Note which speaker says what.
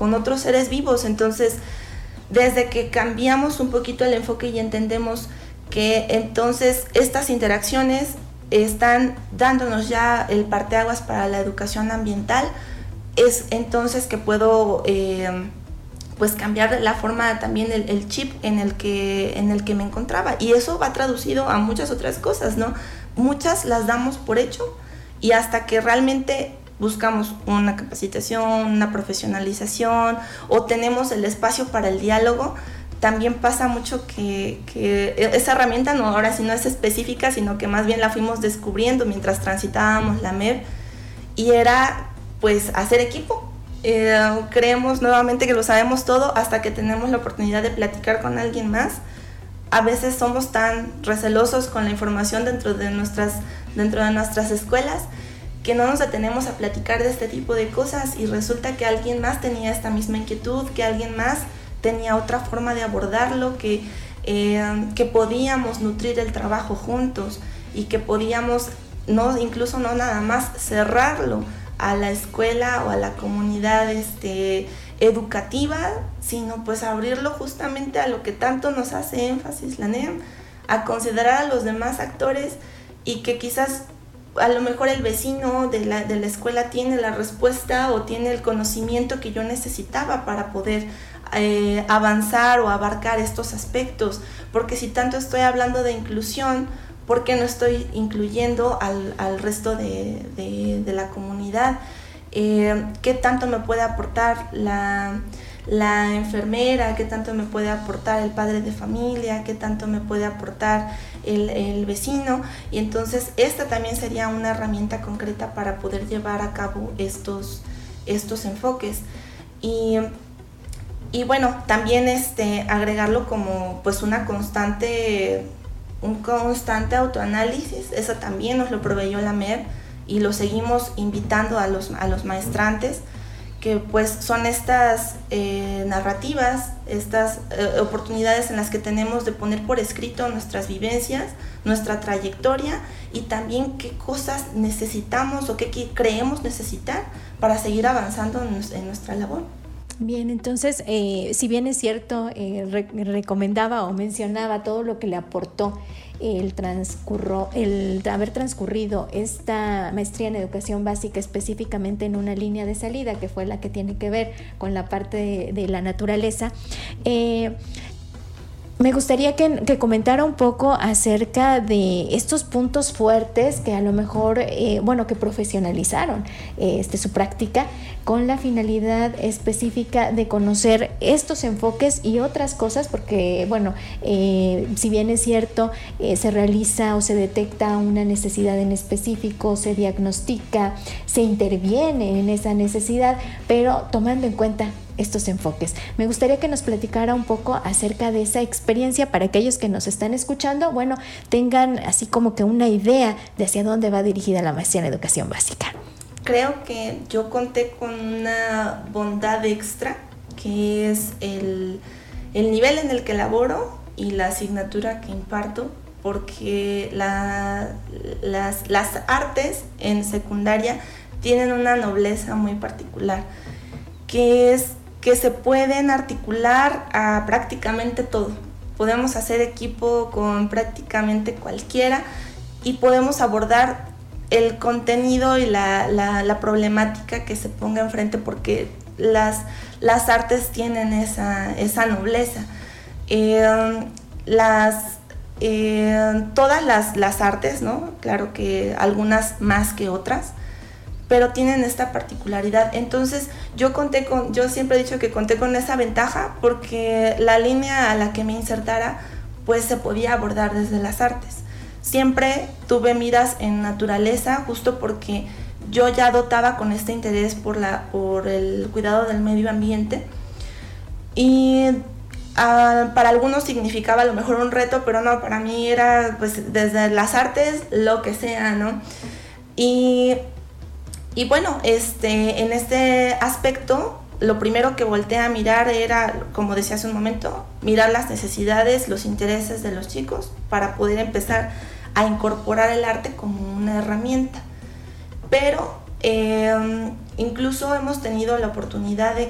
Speaker 1: con otros seres vivos. Entonces, desde que cambiamos un poquito el enfoque y entendemos que entonces estas interacciones están dándonos ya el parteaguas para la educación ambiental, es entonces que puedo pues cambiar la forma, también el chip en el que me encontraba, y eso va traducido a muchas otras cosas, ¿no? Muchas las damos por hecho, y hasta que realmente buscamos una capacitación, una profesionalización, o tenemos el espacio para el diálogo, también pasa mucho que esa herramienta ahora sí no es específica, sino que más bien la fuimos descubriendo mientras transitábamos la MEB, y era pues hacer equipo. Creemos nuevamente que lo sabemos todo hasta que tenemos la oportunidad de platicar con alguien más. A veces somos tan recelosos con la información dentro de nuestras escuelas que no nos detenemos a platicar de este tipo de cosas, y resulta que alguien más tenía esta misma inquietud, que alguien más tenía otra forma de abordarlo, que podíamos nutrir el trabajo juntos, y que podíamos incluso no nada más cerrarlo a la escuela o a la comunidad educativa, sino pues abrirlo justamente a lo que tanto nos hace énfasis la NEM, a considerar a los demás actores, y que quizás a lo mejor el vecino de la escuela tiene la respuesta o tiene el conocimiento que yo necesitaba para poder avanzar o abarcar estos aspectos, porque si tanto estoy hablando de inclusión, ¿por qué no estoy incluyendo al resto de la comunidad? ¿Qué tanto me puede aportar la enfermera? ¿Qué tanto me puede aportar el padre de familia? ¿Qué tanto me puede aportar el vecino? Y entonces esta también sería una herramienta concreta para poder llevar a cabo estos enfoques. Y bueno, también agregarlo como pues un constante autoanálisis. Eso también nos lo proveyó la MEB, y lo seguimos invitando a los maestrantes, que pues son estas narrativas, estas oportunidades en las que tenemos de poner por escrito nuestras vivencias, nuestra trayectoria, y también qué cosas necesitamos o qué creemos necesitar para seguir avanzando en nuestra labor.
Speaker 2: Bien, entonces, si bien es cierto, recomendaba o mencionaba todo lo que le aportó el haber transcurrido esta maestría en educación básica, específicamente en una línea de salida que fue la que tiene que ver con la parte de la naturaleza, me gustaría que comentara un poco acerca de estos puntos fuertes que a lo mejor, que profesionalizaron su práctica con la finalidad específica de conocer estos enfoques y otras cosas, porque, si bien es cierto, se realiza o se detecta una necesidad en específico, se diagnostica, se interviene en esa necesidad, pero tomando en cuenta estos enfoques. Me gustaría que nos platicara un poco acerca de esa experiencia para aquellos que nos están escuchando, tengan así como que una idea de hacia dónde va dirigida la maestría en educación básica.
Speaker 1: Creo que yo conté con una bondad extra, que es el nivel en el que laboro y la asignatura que imparto, porque las artes en secundaria tienen una nobleza muy particular, que es que se pueden articular a prácticamente todo. Podemos hacer equipo con prácticamente cualquiera y podemos abordar el contenido y la problemática que se ponga enfrente, porque las artes tienen esa nobleza. Todas las artes, ¿no? Claro que algunas más que otras, pero tienen esta particularidad. Entonces yo siempre he dicho que conté con esa ventaja, porque la línea a la que me insertara pues se podía abordar desde las artes. Siempre tuve miras en naturaleza, justo porque yo ya dotaba con este interés por el cuidado del medio ambiente, y para algunos significaba a lo mejor un reto, pero no, para mí era pues desde las artes lo que sea, ¿no? Y bueno, en este aspecto, lo primero que volteé a mirar era, como decía hace un momento, mirar las necesidades, los intereses de los chicos para poder empezar a incorporar el arte como una herramienta. Pero incluso hemos tenido la oportunidad de